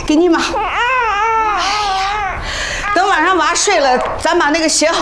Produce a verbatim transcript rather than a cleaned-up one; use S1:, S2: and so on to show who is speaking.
S1: 给你妈。哎呀，等晚上娃睡了，咱把那个写好。